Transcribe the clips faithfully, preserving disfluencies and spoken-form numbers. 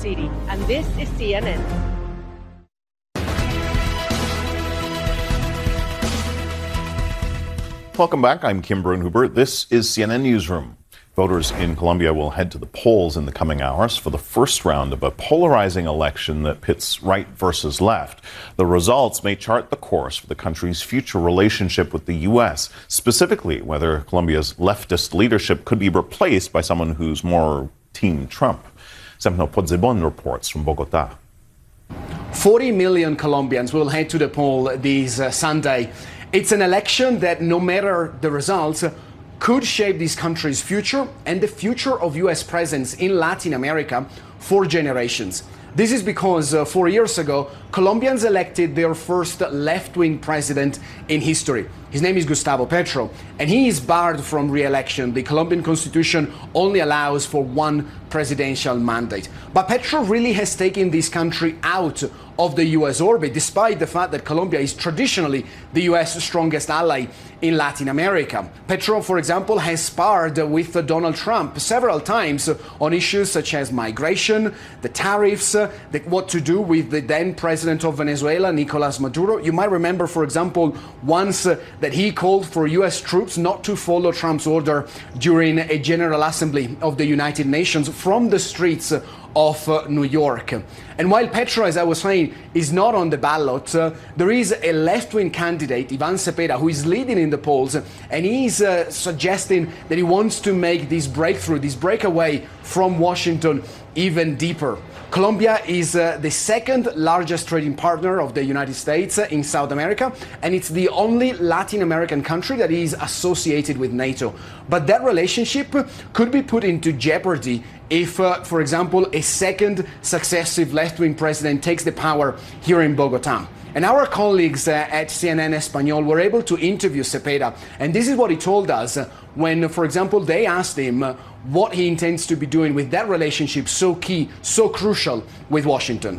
City, and this is C N N. Welcome back. I'm Kim Brunhuber. This is C N N Newsroom. Voters in Colombia will head to the polls in the coming hours for the first round of a polarizing election that pits right versus left. The results may chart the course for the country's future relationship with the U S, specifically whether Colombia's leftist leadership could be replaced by someone who's more Team Trump. Stefano Pozzebon reports from Bogota. forty million Colombians will head to the poll this uh, Sunday. It's an election that, no matter the results, could shape this country's future and the future of U S presence in Latin America for generations. This is because uh, four years ago, Colombians elected their first left-wing president in history. His name is Gustavo Petro, and he is barred from re-election. The Colombian constitution only allows for one presidential mandate. But Petro really has taken this country out of the U S orbit, despite the fact that Colombia is traditionally the U S strongest ally in Latin America. Petro, for example, has sparred with Donald Trump several times on issues such as migration, the tariffs, the, what to do with the then president of Venezuela, Nicolas Maduro. You might remember, for example, once uh, that he called for U S troops not to follow Trump's order during a General Assembly of the United Nations from the streets of uh, New York. And while Petro, as I was saying, is not on the ballot, uh, there is a left-wing candidate, Ivan Cepeda, who is leading in the polls, and he's uh, suggesting that he wants to make this breakthrough, this breakaway from Washington even deeper. Colombia is uh, the second largest trading partner of the United States uh, in South America, and it's the only Latin American country that is associated with NATO. But that relationship could be put into jeopardy if, uh, for example, a second successive left-wing president takes the power here in Bogota. And our colleagues uh, at C N N Español were able to interview Cepeda, and this is what he told us uh, when, for example, they asked him uh, what he intends to be doing with that relationship so key, so crucial with Washington.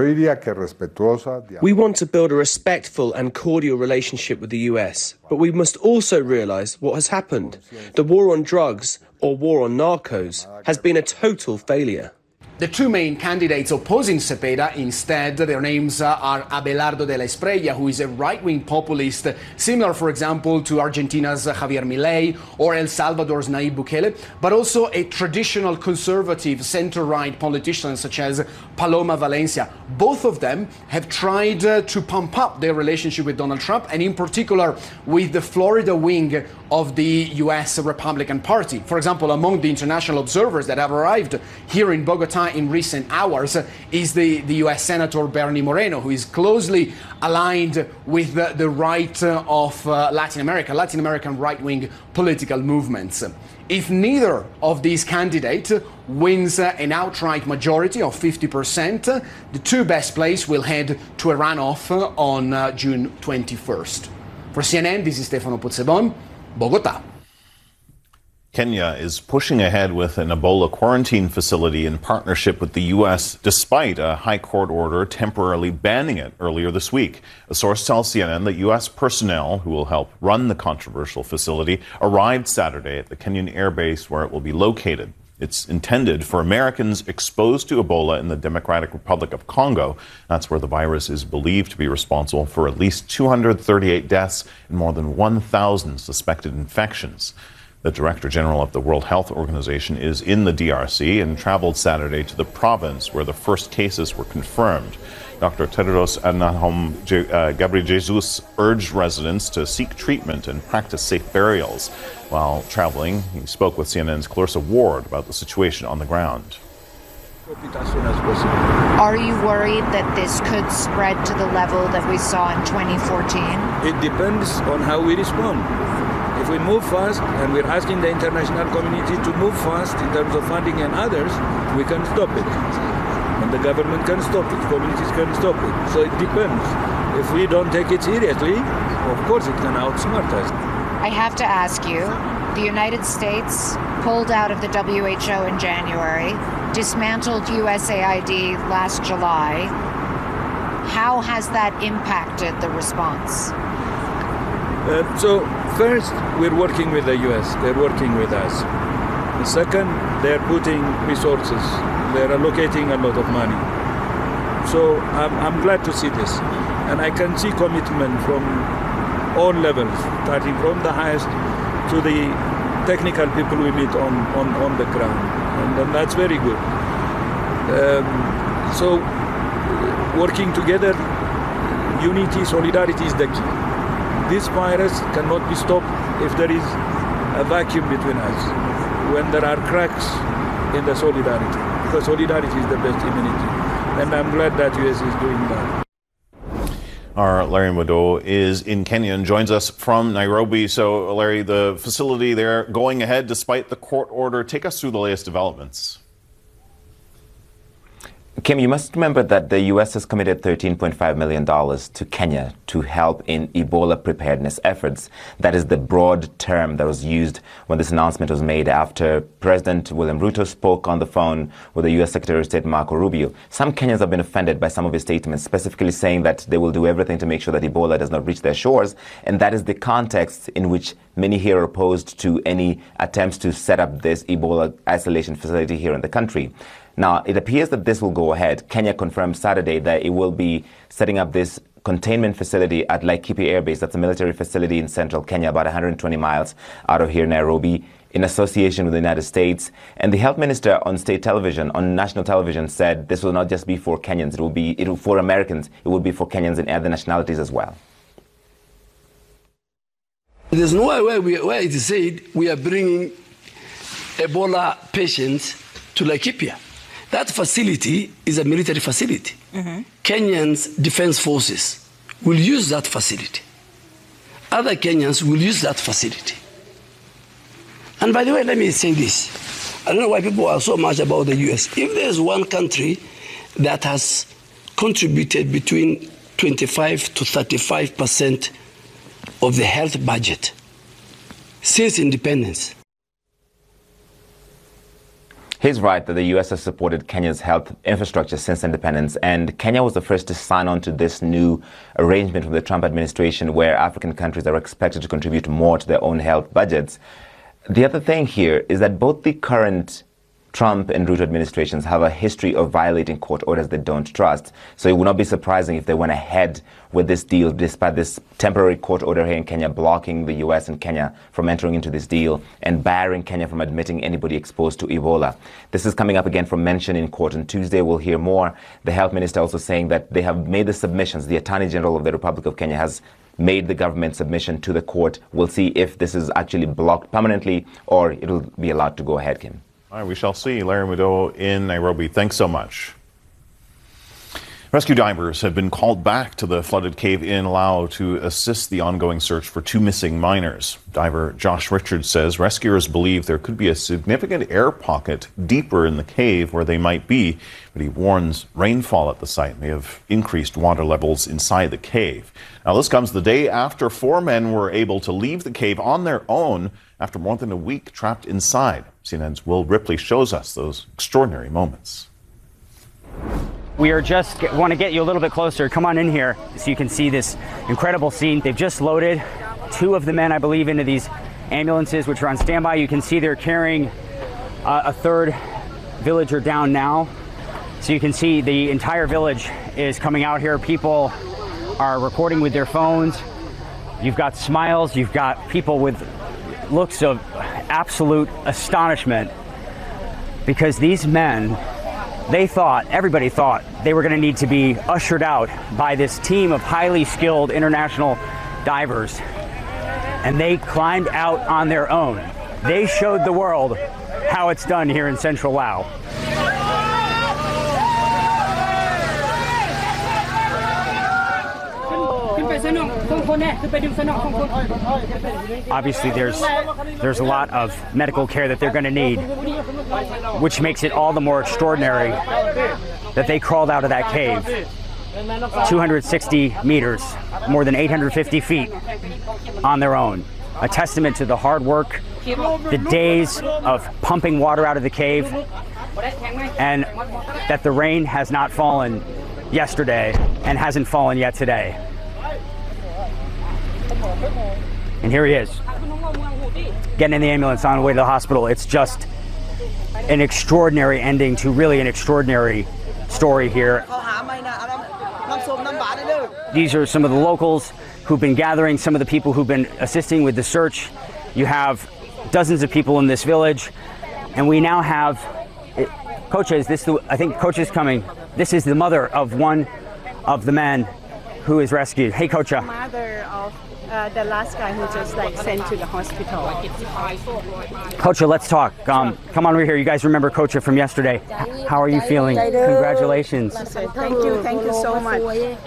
We want to build a respectful and cordial relationship with the U S, but we must also realize what has happened. The war on drugs, or war on narcos, has been a total failure. The two main candidates opposing Cepeda, instead, their names uh, are Abelardo de la Espriella, who is a right-wing populist, similar, for example, to Argentina's uh, Javier Milei or El Salvador's Nayib Bukele, but also a traditional conservative center-right politician such as Paloma Valencia. Both of them have tried uh, to pump up their relationship with Donald Trump, and in particular with the Florida wing of the U S Republican Party. For example, among the international observers that have arrived here in Bogota in recent hours uh, is the, the U S Senator Bernie Moreno, who is closely aligned with the, the right uh, of uh, Latin America, Latin American right-wing political movements. If neither of these candidates wins uh, an outright majority of fifty percent, uh, the two best placed will head to a runoff uh, on uh, June twenty-first. For C N N, this is Stefano Pozzebon, Bogota. Kenya is pushing ahead with an Ebola quarantine facility in partnership with the U S, despite a high court order temporarily banning it earlier this week. A source tells C N N that U S personnel who will help run the controversial facility arrived Saturday at the Kenyan air base where it will be located. It's intended for Americans exposed to Ebola in the Democratic Republic of Congo. That's where the virus is believed to be responsible for at least two hundred thirty-eight deaths and more than one thousand suspected infections. The Director General of the World Health Organization is in the D R C and traveled Saturday to the province where the first cases were confirmed. Doctor Tedros Adhanom Ghebreyesus urged residents to seek treatment and practice safe burials. While traveling, he spoke with C N N's Clarissa Ward about the situation on the ground. Are you worried that this could spread to the level that we saw in twenty fourteen? It depends on how we respond. If we move fast, and we're asking the international community to move fast in terms of funding and others, we can stop it. And the government can stop it, communities can stop it. So it depends. If we don't take it seriously, of course it can outsmart us. I have to ask you, the United States pulled out of the W H O in January, dismantled U S A I D last July. How has that impacted the response? Uh, so first, we're working with the U S. They're working with us. The second, they're putting resources. They're allocating a lot of money. So I'm, I'm glad to see this. And I can see commitment from all levels, starting from the highest to the technical people we meet on, on, on the ground. And, and that's very good. Um, so working together, unity, solidarity is the key. This virus cannot be stopped if there is a vacuum between us, when there are cracks in the solidarity, because solidarity is the best immunity. And I'm glad that U S is doing that. Our Larry Madowo is in Kenya and joins us from Nairobi. So, Larry, the facility there going ahead despite the court order. Take us through the latest developments. Kim, you must remember that the U S has committed thirteen point five million dollars to Kenya to help in Ebola preparedness efforts. That is the broad term that was used when this announcement was made after President William Ruto spoke on the phone with the U S Secretary of State Marco Rubio. Some Kenyans have been offended by some of his statements, specifically saying that they will do everything to make sure that Ebola does not reach their shores. And that is the context in which many here are opposed to any attempts to set up this Ebola isolation facility here in the country. Now, it appears that this will go ahead. Kenya confirmed Saturday that it will be setting up this containment facility at Laikipia Air Base. That's a military facility in central Kenya, about one hundred twenty miles out of here, Nairobi, in association with the United States. And the health minister on state television, on national television, said this will not just be for Kenyans. It will be it will, for Americans. It will be for Kenyans and other nationalities as well. There's no way we, where it is said we are bringing Ebola patients to Laikipia. That facility is a military facility. Mm-hmm. Kenyans Defense Forces will use that facility. Other Kenyans will use that facility. And by the way, let me say this. I don't know why people are so much about the U S. If there's one country that has contributed between twenty-five to thirty-five percent of the health budget since independence. He's right that the U S has supported Kenya's health infrastructure since independence, and Kenya was the first to sign on to this new arrangement from the Trump administration where African countries are expected to contribute more to their own health budgets. The other thing here is that both the current Trump and Ruto administrations have a history of violating court orders they don't trust. So it would not be surprising if they went ahead with this deal despite this temporary court order here in Kenya blocking the U S and Kenya from entering into this deal and barring Kenya from admitting anybody exposed to Ebola. This is coming up again for mention in court on Tuesday. We'll hear more. The health minister also saying that they have made the submissions. The Attorney General of the Republic of Kenya has made the government submission to the court. We'll see if this is actually blocked permanently or it'll be allowed to go ahead, Kim. All right, we shall see. Larry Madowo in Nairobi. Thanks so much. Rescue divers have been called back to the flooded cave in Lao to assist the ongoing search for two missing miners. Diver Josh Richards says rescuers believe there could be a significant air pocket deeper in the cave where they might be, but he warns rainfall at the site may have increased water levels inside the cave. Now, this comes the day after four men were able to leave the cave on their own after more than a week trapped inside. C N N's Will Ripley shows us those extraordinary moments. We are just want to get you a little bit closer. Come on in here so you can see this incredible scene. They've just loaded two of the men, I believe, into these ambulances, which are on standby. You can see they're carrying uh, a third villager down now. So you can see the entire village is coming out here. People are recording with their phones. You've got smiles. You've got people with looks of absolute astonishment because these men, they thought, everybody thought, they were going to need to be ushered out by this team of highly skilled international divers. And they climbed out on their own. They showed the world how it's done here in Central Lao. Obviously, there's there's a lot of medical care that they're going to need, which makes it all the more extraordinary that they crawled out of that cave two hundred sixty meters, more than eight hundred fifty feet on their own. A testament to the hard work, the days of pumping water out of the cave, and that the rain has not fallen yesterday and hasn't fallen yet today. And here he is, getting in the ambulance on the way to the hospital. It's just an extraordinary ending to really an extraordinary story here. These are some of the locals who've been gathering, some of the people who've been assisting with the search. You have dozens of people in this village, and we now have, it, Kocha, is this the, I think Kocha's coming. This is the mother of one of the men who is rescued. Hey, Kocha. Mother of uh, the last guy who just like sent to the hospital. Kocha, let's talk. Um, come on over here. You guys remember Kocha from yesterday. H- how are you feeling? Congratulations. Thank you. Thank you so much.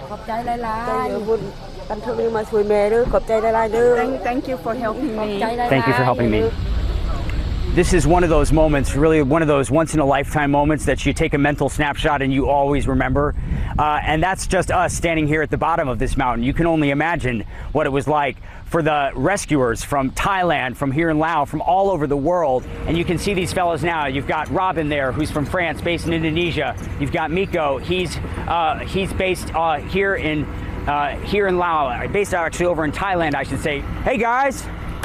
Thank, thank you for helping me. Thank you for helping me. This is one of those moments, really one of those once-in-a-lifetime moments that you take a mental snapshot and you always remember. Uh, and that's just us standing here at the bottom of this mountain. You can only imagine what it was like for the rescuers from Thailand, from here in Laos, from all over the world. And you can see these fellows now. You've got Robin there, who's from France, based in Indonesia. You've got Miko. He's uh, he's based uh, here in uh, here in Laos, based actually over in Thailand, I should say. Hey guys.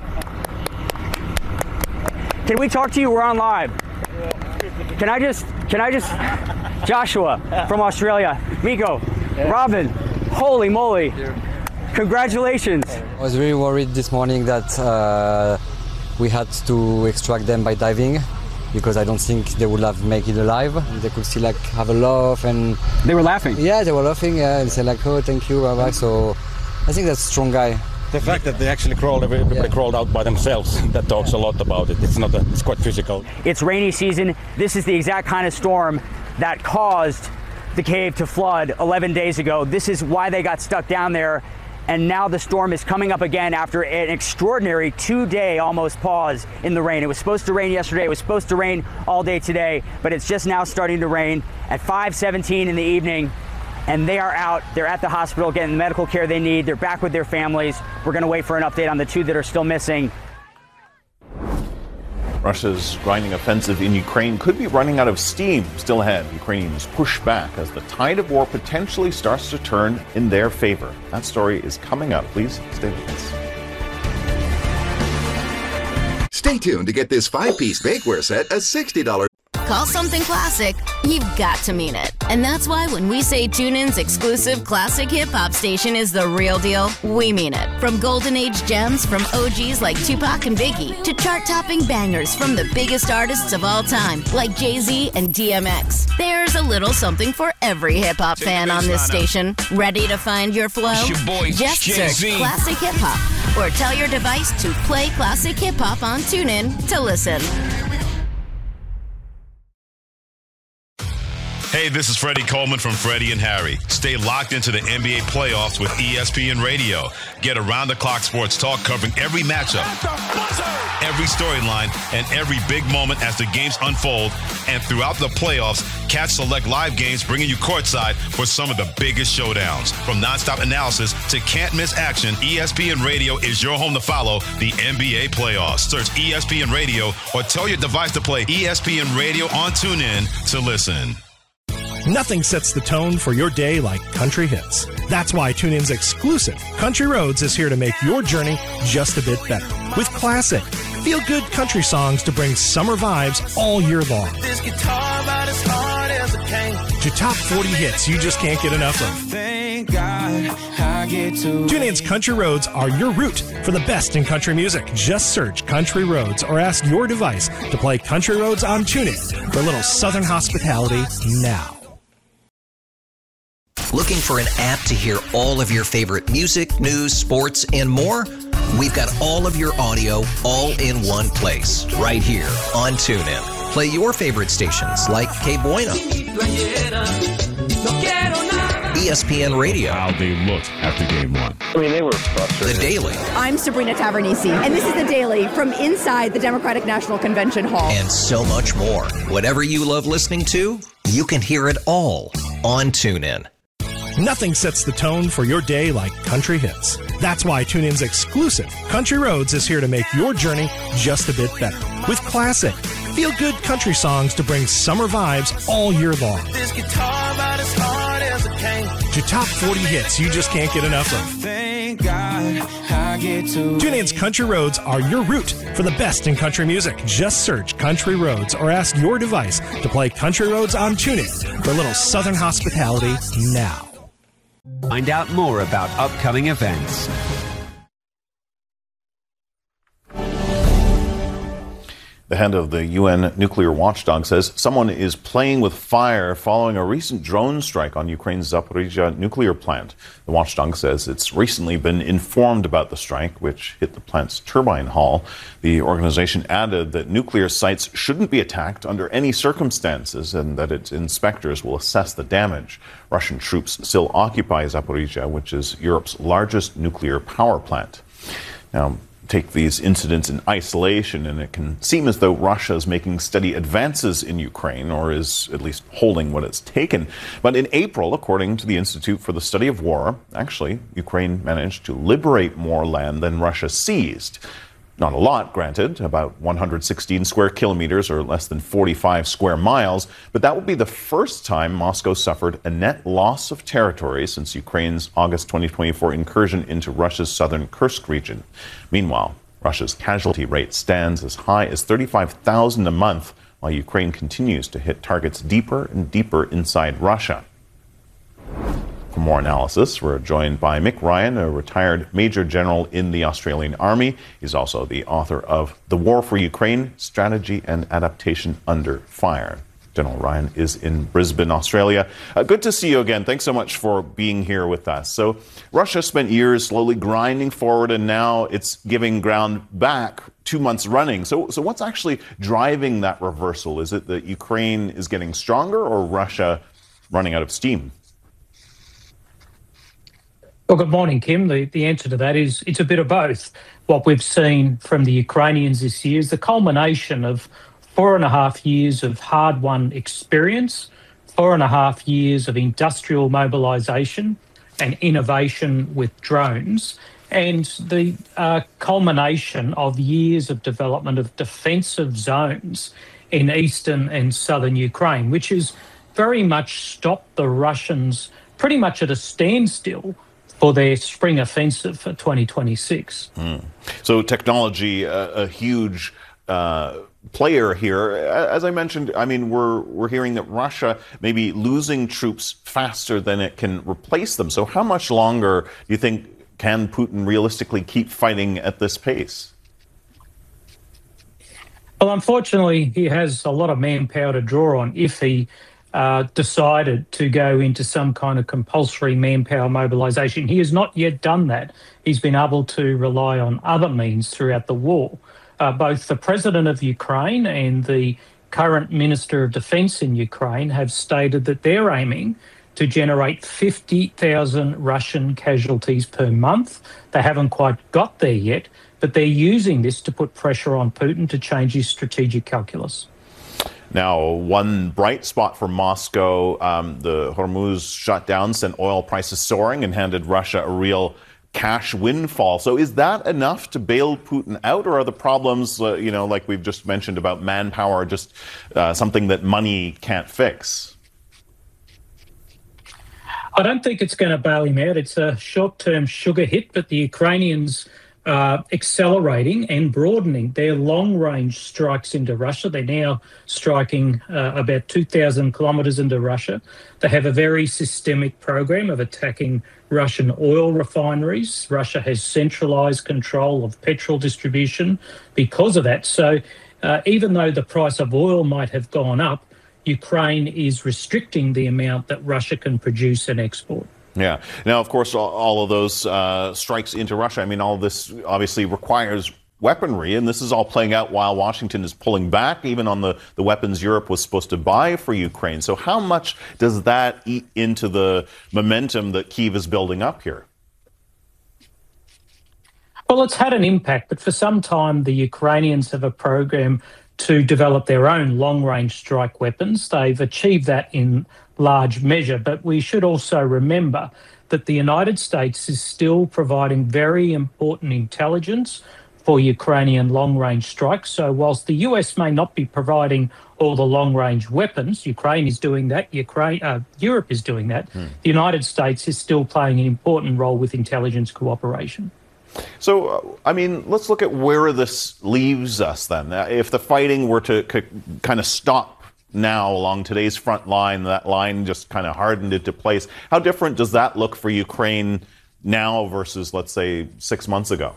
Can we talk to you? We're on live. Can I just, can I just, Joshua from Australia, Miko, Robin, holy moly, congratulations. I was very worried this morning that uh, we had to extract them by diving because I don't think they would have made it alive. They could still like have a laugh and... They were laughing? Yeah, they were laughing yeah, and say like, oh, thank you, bye bye. So I think that's a strong guy. The fact that they actually crawled, everybody yeah. crawled out by themselves, that talks a lot about it. It's not a, it's quite physical. It's rainy season. This is the exact kind of storm that caused the cave to flood eleven days ago. This is why they got stuck down there. And now the storm is coming up again after an extraordinary two-day almost pause in the rain. It was supposed to rain yesterday. It was supposed to rain all day today, but it's just now starting to rain at five seventeen in the evening. And they are out, they're at the hospital getting the medical care they need. They're back with their families. We're gonna wait for an update on the two that are still missing. Russia's grinding offensive in Ukraine could be running out of steam. Still ahead, Ukrainians push back as the tide of war potentially starts to turn in their favor. That story is coming up. Please stay with us. Stay tuned to get this five-piece bakeware set at sixty dollars. Call something classic, you've got to mean it. And that's why when we say TuneIn's exclusive classic hip-hop station is the real deal, we mean it. From golden age gems from O Gs like Tupac and Biggie to chart-topping bangers from the biggest artists of all time like Jay-Z and D M X. There's a little something for every hip-hop fan on this station. Ready to find your flow? It's your boy, Just Jay-Z. search Classic Hip Hop or tell your device to play Classic Hip Hop on TuneIn to listen. Hey, this is Freddie Coleman from Freddie and Harry. Stay locked into the N B A playoffs with E S P N Radio. Get around-the-clock sports talk covering every matchup, every storyline, and every big moment as the games unfold. And throughout the playoffs, catch select live games bringing you courtside for some of the biggest showdowns. From nonstop analysis to can't-miss action, E S P N Radio is your home to follow the N B A playoffs. Search E S P N Radio or tell your device to play E S P N Radio on TuneIn to listen. Nothing sets the tone for your day like country hits. That's why TuneIn's exclusive Country Roads is here to make your journey just a bit better. With classic, feel-good country songs to bring summer vibes all year long. This guitar about as hard as it came. To top forty hits you just can't get enough of. Thank God I get to. TuneIn's Country Roads are your route for the best in country music. Just search Country Roads or ask your device to play Country Roads on TuneIn for a little southern hospitality now. Looking for an app to hear all of your favorite music, news, sports, and more? We've got all of your audio all in one place, right here on TuneIn. Play your favorite stations like K Bueno, E S P N Radio. How they looked after game one. I mean, they were frustrated. The Daily. I'm Sabrina Tavernisi, and this is The Daily from inside the Democratic National Convention Hall. And so much more. Whatever you love listening to, you can hear it all on TuneIn. Nothing sets the tone for your day like country hits. That's why TuneIn's exclusive Country Roads is here to make your journey just a bit better. With classic, feel-good country songs to bring summer vibes all year long. This guitar about as hard as it came. To top forty hits you just can't get enough of. Thank God I I get to. TuneIn's Country Roads are your route for the best in country music. Just search Country Roads or ask your device to play Country Roads on TuneIn for a little Southern hospitality now. Find out more about upcoming events. The head of the U N nuclear watchdog says someone is playing with fire following a recent drone strike on Ukraine's Zaporizhzhia nuclear plant. The watchdog says it's recently been informed about the strike, which hit the plant's turbine hall. The organization added that nuclear sites shouldn't be attacked under any circumstances and that its inspectors will assess the damage. Russian troops still occupy Zaporizhzhia, which is Europe's largest nuclear power plant. Now, take these incidents in isolation, and it can seem as though Russia is making steady advances in Ukraine, or is at least holding what it's taken. But in April, according to the Institute for the Study of War, actually, Ukraine managed to liberate more land than Russia seized. Not a lot, granted, about one hundred sixteen square kilometers or less than forty-five square miles, but that would be the first time Moscow suffered a net loss of territory since Ukraine's August twenty twenty-four incursion into Russia's southern Kursk region. Meanwhile, Russia's casualty rate stands as high as thirty-five thousand a month, while Ukraine continues to hit targets deeper and deeper inside Russia. For more analysis, we're joined by Mick Ryan, a retired Major General in the Australian Army. He's also the author of The War for Ukraine, Strategy and Adaptation Under Fire. General Ryan is in Brisbane, Australia. Uh, good to see you again. Thanks so much for being here with us. So Russia spent years slowly grinding forward, and now it's giving ground back two months running. So, so what's actually driving that reversal? Is it that Ukraine is getting stronger or Russia running out of steam? Well, good morning, Kim. The, the answer to that is it's a bit of both. What we've seen from the Ukrainians this year is the culmination of four and a half years of hard-won experience, four and a half years of industrial mobilisation and innovation with drones, and the uh, culmination of years of development of defensive zones in eastern and southern Ukraine, which has very much stopped the Russians pretty much at a standstill for their spring offensive for twenty twenty-six. Mm. So technology, uh, a huge uh, player here. As I mentioned, I mean, we're we're hearing that Russia may be losing troops faster than it can replace them. So how much longer do you think can Putin realistically keep fighting at this pace? Well, unfortunately, he has a lot of manpower to draw on if he Uh, decided to go into some kind of compulsory manpower mobilisation. He has not yet done that. He's been able to rely on other means throughout the war. Uh, both the president of Ukraine and the current Minister of Defence in Ukraine have stated that they're aiming to generate fifty thousand Russian casualties per month. They haven't quite got there yet, but they're using this to put pressure on Putin to change his strategic calculus. Now, one bright spot for Moscow, um, the Hormuz shutdown sent oil prices soaring and handed Russia a real cash windfall. So is that enough to bail Putin out, or are the problems, uh, you know, like we've just mentioned about manpower, just uh, something that money can't fix? I don't think it's going to bail him out. It's a short-term sugar hit, but the Ukrainians Uh, accelerating and broadening their long-range strikes into Russia. They're now striking uh, about two thousand kilometres into Russia. They have a very systemic program of attacking Russian oil refineries. Russia has centralised control of petrol distribution because of that. So uh, even though the price of oil might have gone up, Ukraine is restricting the amount that Russia can produce and export. Yeah. Now, of course, all, all of those uh, strikes into Russia, I mean, all of this obviously requires weaponry, and this is all playing out while Washington is pulling back, even on the, the weapons Europe was supposed to buy for Ukraine. So how much does that eat into the momentum that Kyiv is building up here? Well, it's had an impact, but for some time, the Ukrainians have a program to develop their own long-range strike weapons. They've achieved that in large measure, but we should also remember that the United States is still providing very important intelligence for Ukrainian long-range strikes. So whilst the U S may not be providing all the long-range weapons, Ukraine is doing that, Ukraine, uh, Europe is doing that, hmm. the United States is still playing an important role with intelligence cooperation. So, uh, I mean, let's look at where this leaves us then. Uh, if the fighting were to c- kind of stop now along today's front line, that line just kind of hardened into place, how different does that look for Ukraine now versus, let's say, six months ago?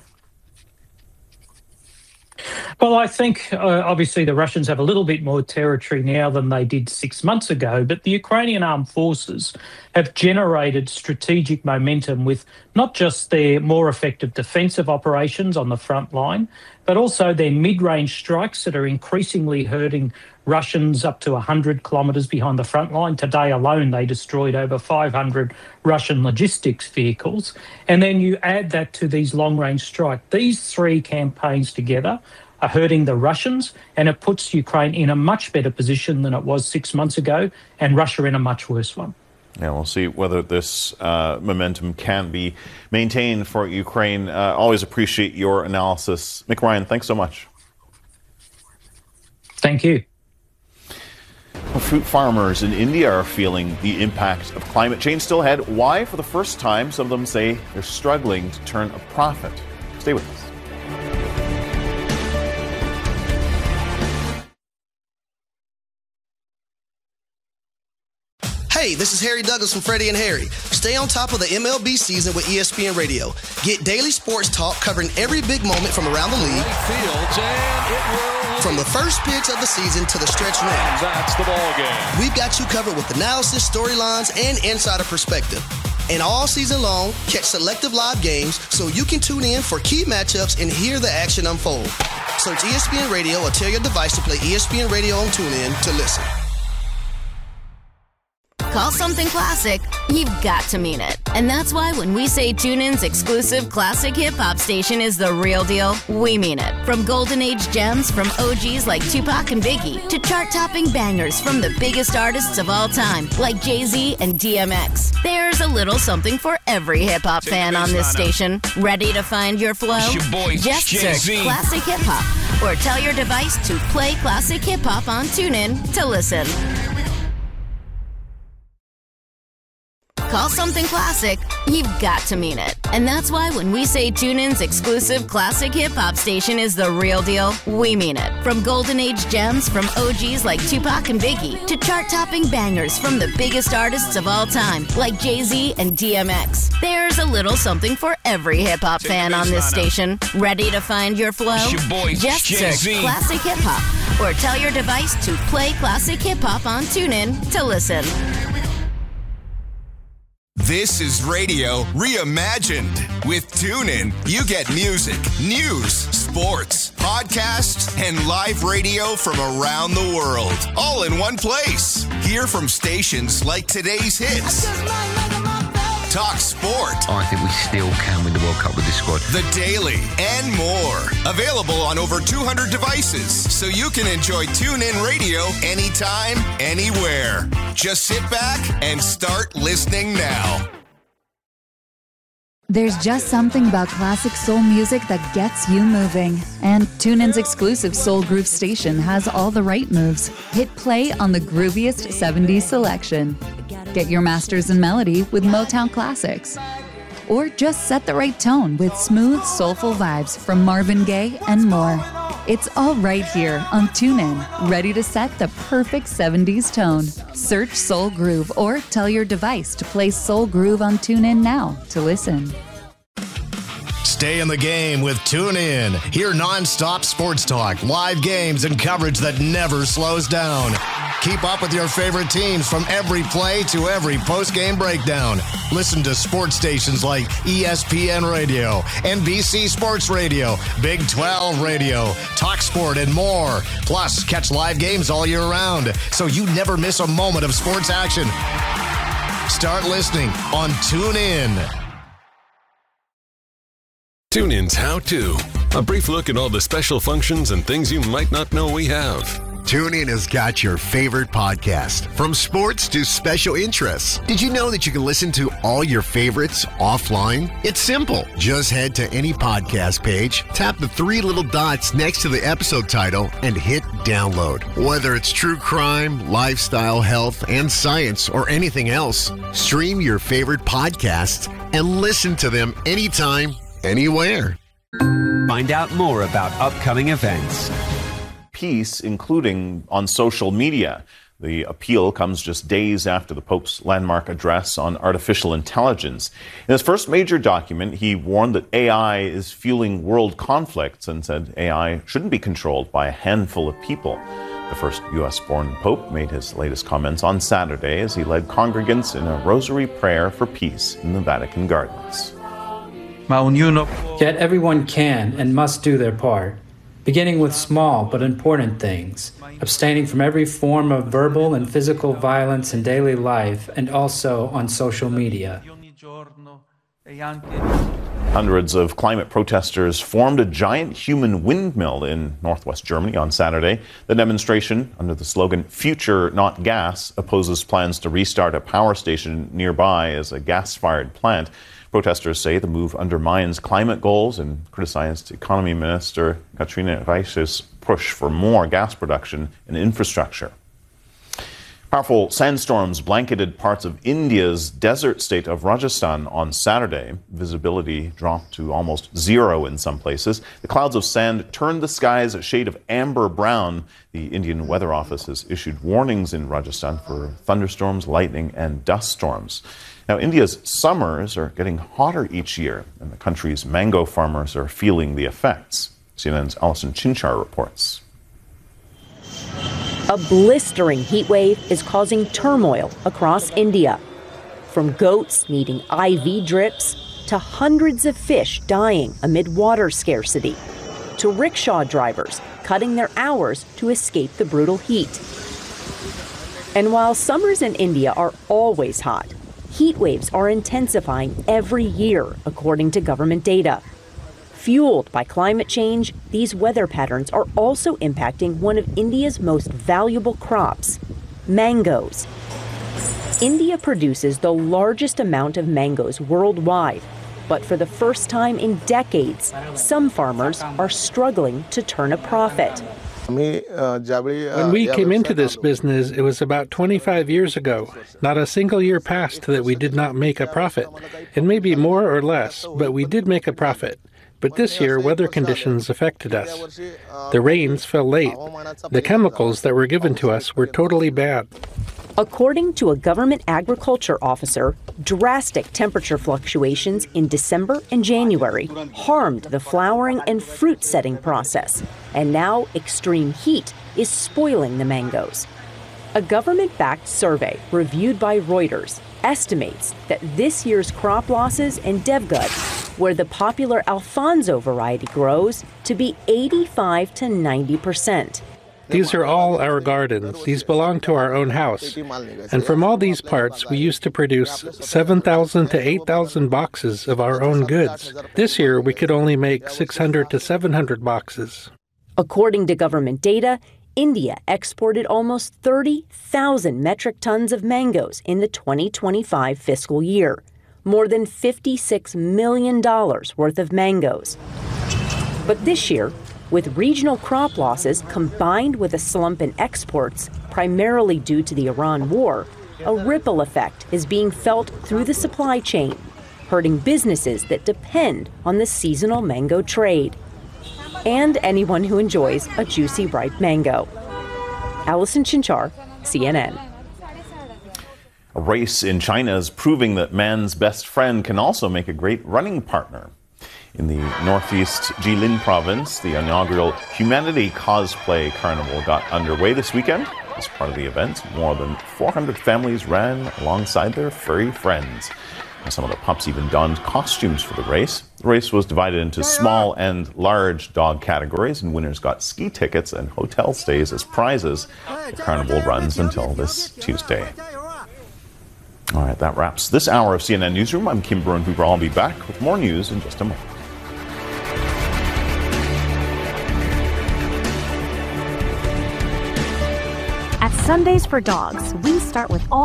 Well, I think uh, obviously the Russians have a little bit more territory now than they did six months ago, but the Ukrainian armed forces have generated strategic momentum with not just their more effective defensive operations on the front line, but also their mid-range strikes that are increasingly hurting Russians up to one hundred kilometres behind the front line. Today alone, they destroyed over five hundred Russian logistics vehicles. And then you add that to these long-range strikes. These three campaigns together are hurting the Russians, and it puts Ukraine in a much better position than it was six months ago, and Russia in a much worse one. Yeah, we'll see whether this uh, momentum can be maintained for Ukraine. Uh, always appreciate your analysis. Mick Ryan, thanks so much. Thank you. Well, fruit farmers in India are feeling the impact of climate change still ahead. Why? For the first time, some of them say they're struggling to turn a profit. Stay with us. Hey, this is Harry Douglas from Freddie and Harry. Stay on top of the M L B season with E S P N Radio. Get daily sports talk covering every big moment from around the league. From the first pitch of the season to the stretch run. That's the ball game. We've got you covered with analysis, storylines, and insider perspective. And all season long, catch selective live games so you can tune in for key matchups and hear the action unfold. Search E S P N Radio or tell your device to play E S P N Radio on TuneIn to listen. Call something classic, you've got to mean it. And that's why when we say TuneIn's exclusive classic hip-hop station is the real deal, we mean it. From golden age gems from O Gs like Tupac and Biggie to chart-topping bangers from the biggest artists of all time like Jay-Z and D M X. There's a little something for every hip-hop fan on this station. Ready to find your flow? It's your boy, Just Jay-Z. search Classic Hip Hop or tell your device to play Classic Hip Hop on TuneIn to listen. Call something classic, you've got to mean it. And that's why when we say TuneIn's exclusive classic hip-hop station is the real deal, we mean it. From golden age gems from O Gs like Tupac and Biggie to chart-topping bangers from the biggest artists of all time like Jay-Z and D M X. There's a little something for every hip-hop fan on this station. Ready to find your flow? It's your boy, Just Jay-Z. search Classic Hip Hop or tell your device to play Classic Hip Hop on TuneIn to listen. This is radio reimagined. With TuneIn, you get music, news, sports, podcasts, and live radio from around the world, all in one place. Hear from stations like today's hits, Talk Sport. I think we still can win the World Cup with this squad. The Daily, and more. Available on over two hundred devices, so you can enjoy TuneIn Radio anytime, anywhere. Just sit back and start listening now. There's just something about classic soul music that gets you moving. And TuneIn's exclusive Soul Groove station has all the right moves. Hit play on the grooviest seventies selection. Get your masters in melody with Motown classics. Or just set the right tone with smooth, soulful vibes from Marvin Gaye and more. It's all right here on TuneIn, ready to set the perfect seventies tone. Search Soul Groove or tell your device to play Soul Groove on TuneIn now to listen. Stay in the game with TuneIn. Hear nonstop sports talk, live games, and coverage that never slows down. Keep up with your favorite teams from every play to every post-game breakdown. Listen to sports stations like E S P N Radio, N B C Sports Radio, Big twelve Radio, Talk Sport, and more. Plus, catch live games all year round, so you never miss a moment of sports action. Start listening on TuneIn. TuneIn's How To. A brief look at all the special functions and things you might not know we have. TuneIn has got your favorite podcast, from sports to special interests. Did you know that you can listen to all your favorites offline? It's simple. Just head to any podcast page, tap the three little dots next to the episode title, and hit download. Whether it's true crime, lifestyle, health, and science, or anything else, stream your favorite podcasts and listen to them anytime, anywhere. Find out more about upcoming events. Peace, including on social media. The appeal comes just days after the Pope's landmark address on artificial intelligence. In his first major document, he warned that A I is fueling world conflicts and said A I shouldn't be controlled by a handful of people. The first U S-born Pope made his latest comments on Saturday as he led congregants in a rosary prayer for peace in the Vatican Gardens. Yet everyone can and must do their part, beginning with small but important things, abstaining from every form of verbal and physical violence in daily life and also on social media. Hundreds of climate protesters formed a giant human windmill in northwest Germany on Saturday. The demonstration, under the slogan "Future, Not Gas," opposes plans to restart a power station nearby as a gas-fired plant. Protesters say the move undermines climate goals and criticized Economy Minister Katrina Reich's push for more gas production and infrastructure. Powerful sandstorms blanketed parts of India's desert state of Rajasthan on Saturday. Visibility dropped to almost zero in some places. The clouds of sand turned the skies a shade of amber brown. The Indian Weather Office has issued warnings in Rajasthan for thunderstorms, lightning, and dust storms. Now, India's summers are getting hotter each year, and the country's mango farmers are feeling the effects. C N N's Alison Chinchar reports. A blistering heat wave is causing turmoil across India. From goats needing I V drips to hundreds of fish dying amid water scarcity, to rickshaw drivers cutting their hours to escape the brutal heat. And while summers in India are always hot, heat waves are intensifying every year, according to government data. Fueled by climate change, these weather patterns are also impacting one of India's most valuable crops, mangoes. India produces the largest amount of mangoes worldwide, but for the first time in decades, some farmers are struggling to turn a profit. When we came into this business, it was about twenty-five years ago. Not a single year passed that we did not make a profit. It may be more or less, but we did make a profit. But this year, weather conditions affected us. The rains fell late. The chemicals that were given to us were totally bad. According to a government agriculture officer, drastic temperature fluctuations in December and January harmed the flowering and fruit setting process, and now extreme heat is spoiling the mangoes. A government-backed survey reviewed by Reuters estimates that this year's crop losses in Devgud, where the popular Alfonso variety grows, to be eighty-five to ninety percent. These are all our gardens. These belong to our own house. And from all these parts, we used to produce seven thousand to eight thousand boxes of our own goods. This year, we could only make six hundred to seven hundred boxes. According to government data, India exported almost thirty thousand metric tons of mangoes in the twenty twenty-five fiscal year, more than fifty-six million dollars worth of mangoes. But this year, with regional crop losses combined with a slump in exports, primarily due to the Iran war, a ripple effect is being felt through the supply chain, hurting businesses that depend on the seasonal mango trade, and anyone who enjoys a juicy, ripe mango. Alison Chinchar, C N N. A race in China is proving that man's best friend can also make a great running partner. In the northeast Jilin province, the inaugural Humanity Cosplay Carnival got underway this weekend. As part of the event, more than four hundred families ran alongside their furry friends. And some of the pups even donned costumes for the race. The race was divided into small and large dog categories, and winners got ski tickets and hotel stays as prizes. The carnival runs until this Tuesday. All right, that wraps this hour of C N N Newsroom. I'm Kim Burn Hoover. I'll be back with more news in just a moment. At Sundays for Dogs, we start with all